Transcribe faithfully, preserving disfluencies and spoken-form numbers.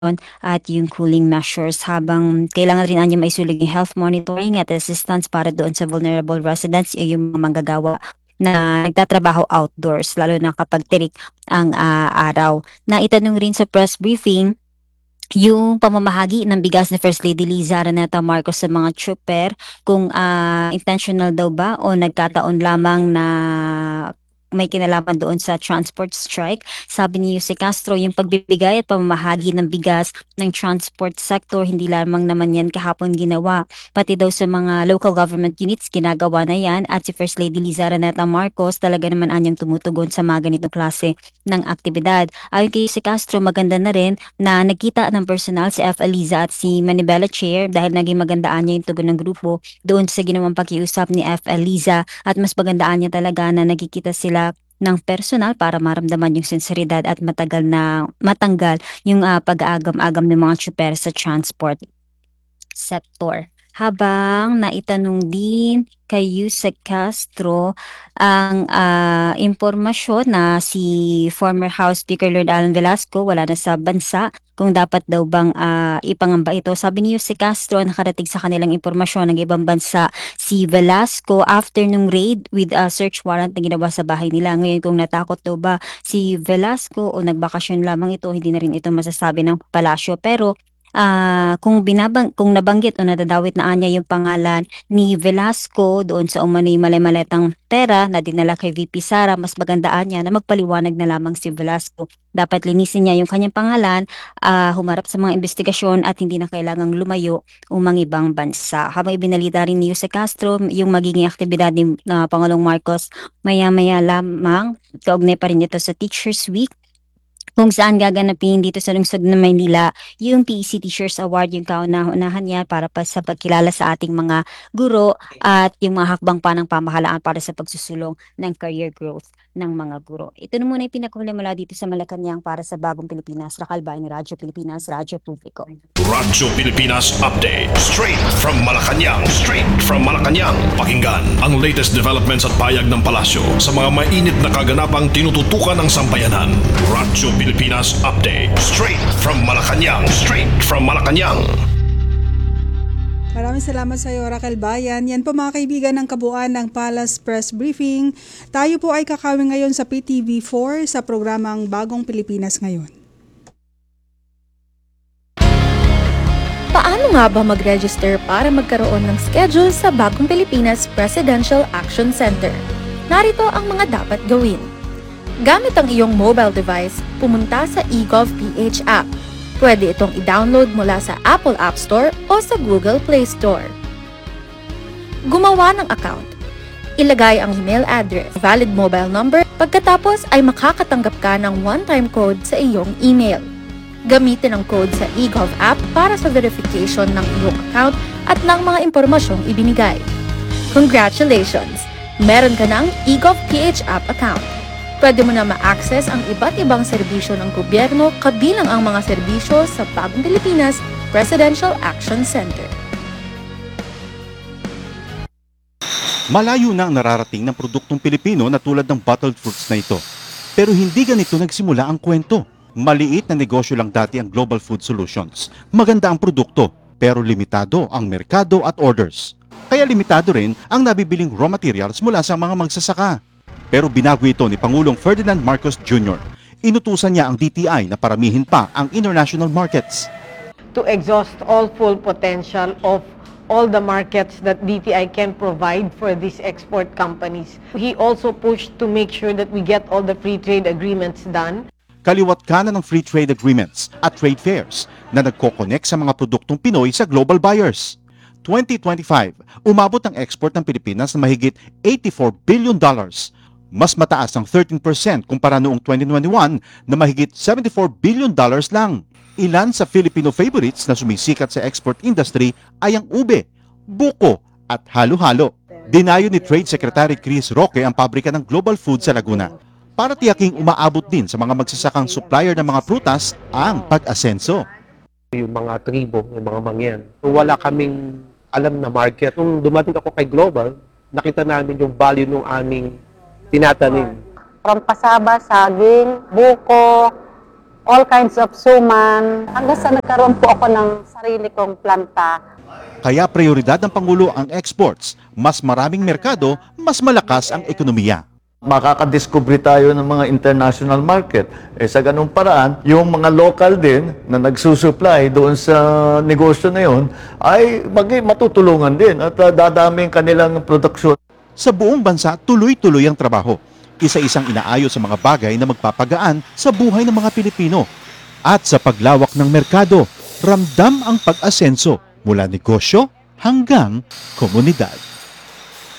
at yung cooling measures habang kailangan rin anya maisulig yung health monitoring at assistance para doon sa vulnerable residents yung mga manggagawa na nagtatrabaho outdoors lalo na kapag tirik ang ah, araw. Na itanong rin sa press briefing yung pamamahagi ng bigas ni First Lady Liza Araneta Marcos sa mga trooper kung ah, intentional daw ba o nagkataon lamang na may kinalaman doon sa transport strike. Sabi ni Jose Castro, yung pagbibigay at pamamahagi ng bigas ng transport sector, hindi lamang naman yan kahapon ginawa. Pati daw sa mga local government units, ginagawa na yan. At si First Lady Liza Araneta Marcos, talaga naman anyang tumutugon sa mga ganitong klase ng aktibidad. Ayon kay Jose Castro, maganda na rin na nagkita ng personal si F. Aliza at si Manibela Chair dahil naging magandaan niya yung tugon ng grupo doon sa ginawang pakiusap ni F. Aliza at mas magandaan niya talaga na nagkikita sila ng personal para maramdaman yung sinseridad at matagal na matanggal yung ah, pag-aagam-agam ng mga tsuper sa transport sector. Habang naitanong din kay Yusek Castro ang ah, impormasyon na si former House Speaker Lord Alan Velasco wala na sa bansa kung dapat daw bang ah, ipangamba ito. Sabi ni Yusek Castro, nakarating sa kanilang impormasyon ng ibang bansa si Velasco after nung raid with a search warrant na ginawa sa bahay nila. Ngayon kung natakot daw ba si Velasco o nagbakasyon lamang ito, hindi na rin ito masasabi ng palasyo. Pero Ah, kung binabang kung nabanggit o nadadawit na anya yung pangalan ni Velasco doon sa umano'y mali-maletang pera na dinala kay V P Sara, mas magandaan niya na magpaliwanag na lamang si Velasco. Dapat linisin niya yung kanyang pangalan, ah, humarap sa mga investigasyon at hindi na kailangang lumayo o mangibang bansa. Habang ibinalita rin ni Jose Castro yung magiging aktibidad ni ah, Pangulong Marcos maya-maya lamang, kaugnay pa rin ito sa Teachers Week kung saan gaganapin dito sa lungsod ng Maynila yung P E C Teachers Award, yung kauna-unahan niya para pa sa pagkilala sa ating mga guro at yung mga hakbang pa ng pamahalaan para sa pagsusulong ng career growth ng mga guro. Ito na muna yung pinakahuli mula dito sa Malacanang para sa Bagong Pilipinas, Rakal Bayan, Radyo Pilipinas, Radyo Publiko. Radyo Pilipinas Update. Straight from Malacanang. Straight from Malacanang. Pakinggan ang latest developments at payag ng palasyo sa mga mainit na kaganapang tinututukan ng sambayanan. Radyo Pilipinas Update. Straight from Malacanang. Straight from Malacanang. Maraming salamat sa iyo, Raquel Bayan. Yan po mga kaibigan ng kabuuan ng Palace Press Briefing. Tayo po ay kakawin ngayon sa P T V four sa programang Bagong Pilipinas Ngayon. Paano nga ba mag-register para magkaroon ng schedule sa Bagong Pilipinas Presidential Action Center? Narito ang mga dapat gawin. Gamit ang iyong mobile device, pumunta sa eGovPH app. Pwede itong i-download mula sa Apple App Store o sa Google Play Store. Gumawa ng account. Ilagay ang email address, valid mobile number, pagkatapos ay makakatanggap ka ng one-time code sa iyong email. Gamitin ang code sa eGov app para sa verification ng iyong account at ng mga impormasyong ibinigay. Congratulations! Meron ka ng eGovPH app account. Pwede mo na ma-access ang iba't ibang serbisyo ng gobyerno kabilang ang mga serbisyo sa Bagong Pilipinas Presidential Action Center. Malayo na ang nararating ng produktong Pilipino na tulad ng bottled fruits na ito. Pero hindi ganito nagsimula ang kwento. Maliit na negosyo lang dati ang Global Food Solutions. Maganda ang produkto, pero limitado ang merkado at orders. Kaya limitado rin ang nabibiling raw materials mula sa mga magsasaka. Pero binago ito ni Pangulong Ferdinand Marcos Junior Inutusan niya ang D T I na paramihin pa ang international markets. To exhaust all full potential of all the markets that D T I can provide for these export companies. He also pushed to make sure that we get all the free trade agreements done. Kaliwat kanan ng free trade agreements at trade fairs na nagko-connect sa mga produktong Pinoy sa global buyers. twenty twenty-five, umabot ang export ng Pilipinas na mahigit eighty-four billion dollars. Mas mataas ang thirteen percent kumpara noong twenty twenty-one na mahigit seventy-four billion dollars lang. Ilan sa Filipino favorites na sumisikat sa export industry ay ang ube, buko at halo-halo. Dinayo ni Trade Secretary Chris Roque ang pabrika ng Global Food sa Laguna para tiyaking umaabot din sa mga magsasakang supplier ng mga prutas ang pag-asenso. Yung mga tribo, yung mga mangyan. Wala kaming alam na market. Nung dumating ako kay Global, nakita namin yung value ng aming tinatanim. From pasaba, saging, buko, all kinds of suman, hanggang sa nagkaroon po ako ng sarili kong planta. Kaya prioridad ng Pangulo ang exports. Mas maraming merkado, mas malakas ang ekonomiya. Makakadiscover tayo ng mga international market. Eh, sa ganung paraan, yung mga local din na nagsusupply doon sa negosyo na yun ay mag- matutulungan din at uh, dadami ang kanilang produksyon. Sa buong bansa, tuloy-tuloy ang trabaho. Isa-isang inaayos sa mga bagay na magpapagaan sa buhay ng mga Pilipino. At sa paglawak ng merkado, ramdam ang pag-asenso mula negosyo hanggang komunidad.